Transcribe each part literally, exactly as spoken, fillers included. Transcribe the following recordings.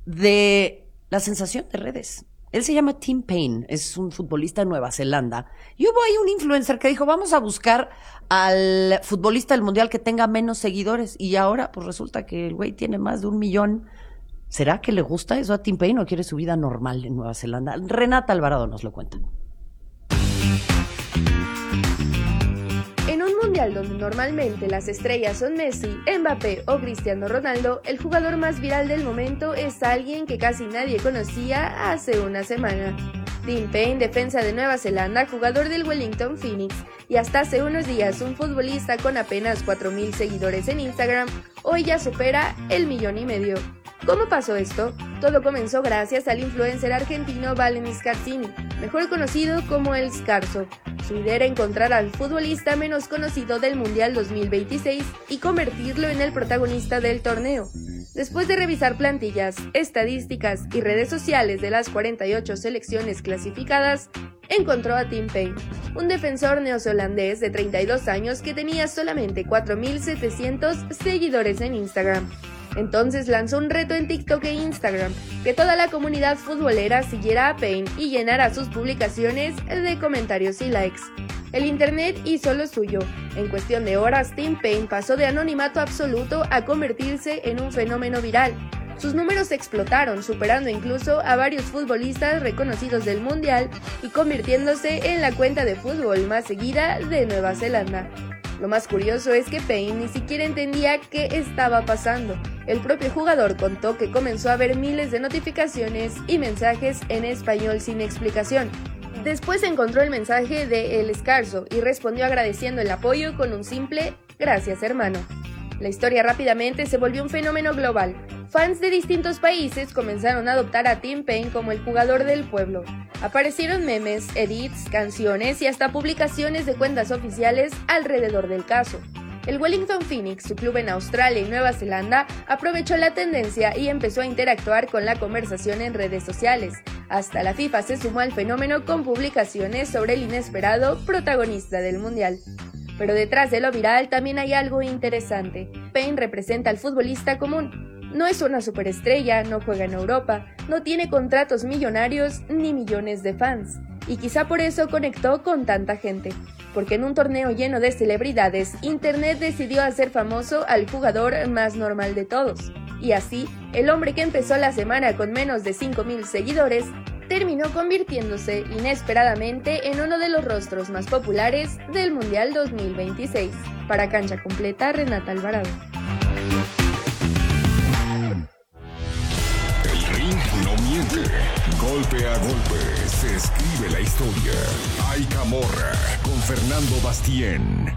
de la sensación de redes. Él se llama Tim Paine, es un futbolista de Nueva Zelanda. Y hubo ahí un influencer que dijo, vamos a buscar al futbolista del Mundial que tenga menos seguidores. Y ahora, pues resulta que el güey tiene más de un millón. ¿Será que le gusta eso a Tim Paine o quiere su vida normal en Nueva Zelanda? Renata Alvarado nos lo cuenta. En un mundial donde normalmente las estrellas son Messi, Mbappé o Cristiano Ronaldo, el jugador más viral del momento es alguien que casi nadie conocía hace una semana. Tim Paine, defensa de Nueva Zelanda, jugador del Wellington Phoenix y hasta hace unos días un futbolista con apenas cuatro mil seguidores en Instagram, hoy ya supera el millón y medio. ¿Cómo pasó esto? Todo comenzó gracias al influencer argentino Valen Scarsini, mejor conocido como El Scarso. Su idea era encontrar al futbolista menos conocido del Mundial dos mil veintiséis y convertirlo en el protagonista del torneo. Después de revisar plantillas, estadísticas y redes sociales de las cuarenta y ocho selecciones clasificadas, encontró a Tim Paine, un defensor neozelandés de treinta y dos años que tenía solamente cuatro mil setecientos seguidores en Instagram. Entonces lanzó un reto en TikTok e Instagram, que toda la comunidad futbolera siguiera a Paine y llenara sus publicaciones de comentarios y likes. El internet hizo lo suyo. En cuestión de horas, Tim Paine pasó de anonimato absoluto a convertirse en un fenómeno viral. Sus números explotaron, superando incluso a varios futbolistas reconocidos del Mundial y convirtiéndose en la cuenta de fútbol más seguida de Nueva Zelanda. Lo más curioso es que Paine ni siquiera entendía qué estaba pasando. El propio jugador contó que comenzó a ver miles de notificaciones y mensajes en español sin explicación. Después encontró el mensaje de El Scarso y respondió agradeciendo el apoyo con un simple "gracias, hermano". La historia rápidamente se volvió un fenómeno global. Fans de distintos países comenzaron a adoptar a Tim Paine como el jugador del pueblo. Aparecieron memes, edits, canciones y hasta publicaciones de cuentas oficiales alrededor del caso. El Wellington Phoenix, su club en Australia y Nueva Zelanda, aprovechó la tendencia y empezó a interactuar con la conversación en redes sociales. Hasta la FIFA se sumó al fenómeno con publicaciones sobre el inesperado protagonista del Mundial. Pero detrás de lo viral también hay algo interesante. Paine representa al futbolista común. No es una superestrella, no juega en Europa, no tiene contratos millonarios ni millones de fans. Y quizá por eso conectó con tanta gente. Porque en un torneo lleno de celebridades, Internet decidió hacer famoso al jugador más normal de todos. Y así, el hombre que empezó la semana con menos de cinco mil seguidores, terminó convirtiéndose inesperadamente en uno de los rostros más populares del Mundial dos mil veintiséis. Para Cancha Completa, Renata Alvarado. El ring no miente. Golpe a golpe se escribe la historia. Hay Camorra con Fernando Bastien.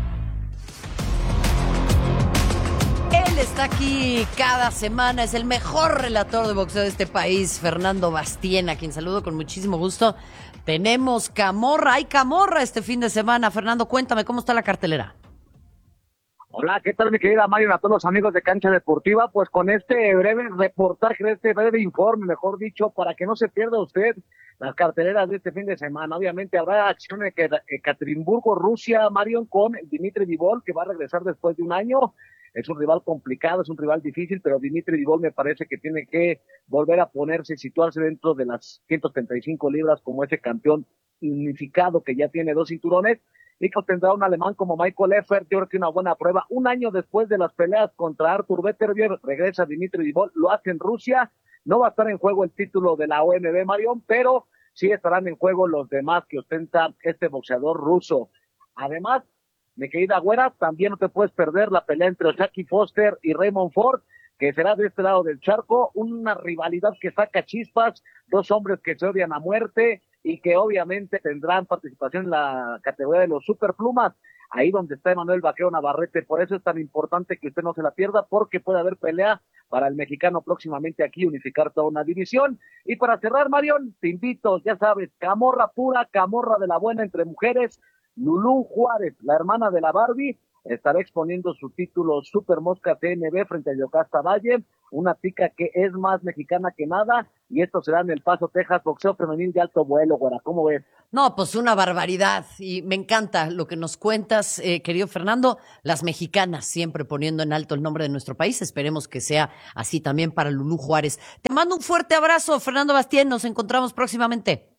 Él está aquí cada semana, es el mejor relator de boxeo de este país, Fernando Bastien, a quien saludo con muchísimo gusto. Tenemos Camorra, hay Camorra este fin de semana. Fernando, cuéntame, ¿cómo está la cartelera? Hola, ¿qué tal mi querida Mario? A todos los amigos de Cancha Deportiva, pues con este breve reportaje, este breve informe, mejor dicho, para que no se pierda usted las carteleras de este fin de semana. Obviamente habrá acción en Ekaterimburgo, Rusia, Marion, con Dimitri Bivol, que va a regresar después de un año. Es un rival complicado, es un rival difícil, pero Dimitri Bivol me parece que tiene que volver a ponerse, situarse dentro de las ciento treinta y cinco libras como ese campeón unificado que ya tiene dos cinturones. Y que tendrá un alemán como Michael Effert, yo creo que una buena prueba. Un año después de las peleas contra Artur Beterbiev, regresa Dimitri Bivol, lo hace en Rusia. No va a estar en juego el título de la O M B, Marión, pero sí estarán en juego los demás que ostenta este boxeador ruso. Además, mi querida Güera, también no te puedes perder la pelea entre Jackie Foster y Raymond Ford, que será de este lado del charco, una rivalidad que saca chispas, dos hombres que se odian a muerte, y que obviamente tendrán participación en la categoría de los superplumas, ahí donde está Emanuel Vaquero Navarrete. Por eso es tan importante que usted no se la pierda, porque puede haber pelea para el mexicano próximamente aquí, unificar toda una división. Y para cerrar, Marión, te invito, ya sabes, Camorra pura, Camorra de la buena entre mujeres, Lulú Juárez, la hermana de la Barbie, estará exponiendo su título Super Mosca T N B frente a Yocasta Valle, una tica que es más mexicana que nada, y esto será en El Paso, Texas, boxeo femenil de alto vuelo, güera, ¿cómo ves? No, pues una barbaridad, y me encanta lo que nos cuentas, eh, querido Fernando, las mexicanas siempre poniendo en alto el nombre de nuestro país, esperemos que sea así también para Lulú Juárez. Te mando un fuerte abrazo, Fernando Bastien, nos encontramos próximamente.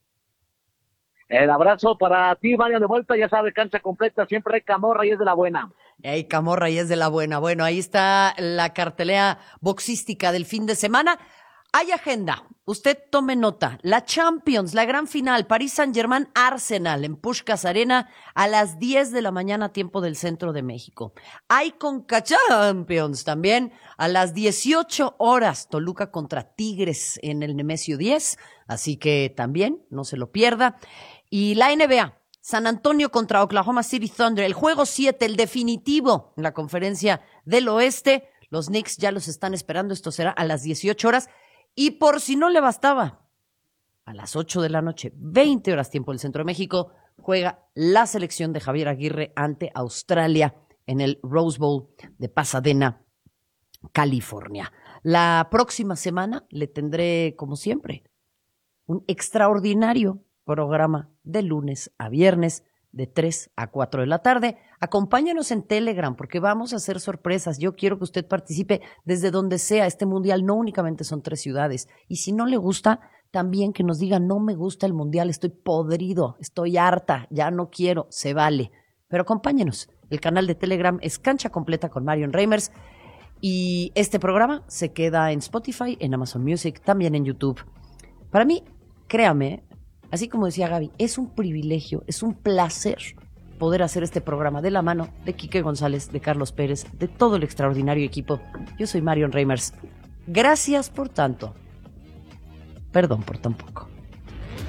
El abrazo para ti, Mario, de vuelta, ya sabe, cancha completa, siempre hay camorra y es de la buena. Ey, camorra y es de la buena. Bueno, ahí está la cartelera boxística del fin de semana. Hay agenda. Usted tome nota. La Champions, la gran final, París Saint-Germain Arsenal en Puskás Arena a las diez de la mañana, tiempo del centro de México. Hay Conca Champions también a las dieciocho horas, Toluca contra Tigres en el Nemesio diez. Así que también no se lo pierda. Y la N B A, San Antonio contra Oklahoma City Thunder, el juego siete, el definitivo en la conferencia del oeste. Los Knicks ya los están esperando, esto será a las dieciocho horas. Y por si no le bastaba, a las ocho de la noche, veinte horas tiempo del centro de México, juega la selección de Javier Aguirre ante Australia en el Rose Bowl de Pasadena, California. La próxima semana le tendré, como siempre, un extraordinario programa de lunes a viernes de tres a cuatro de la tarde. Acompáñanos en Telegram porque vamos a hacer sorpresas. Yo quiero que usted participe desde donde sea. Este mundial no únicamente son tres ciudades. Y si no le gusta, también que nos diga, no me gusta el mundial, estoy podrido, estoy harta, ya no quiero, se vale. Pero acompáñenos. El canal de Telegram es Cancha Completa con Marion Reimers. Y este programa se queda en Spotify, en Amazon Music, también en YouTube. Para mí, créame, así como decía Gaby, es un privilegio, es un placer poder hacer este programa de la mano de Quique González, de Carlos Pérez, de todo el extraordinario equipo. Yo soy Marion Reimers. Gracias por tanto. Perdón por tan poco.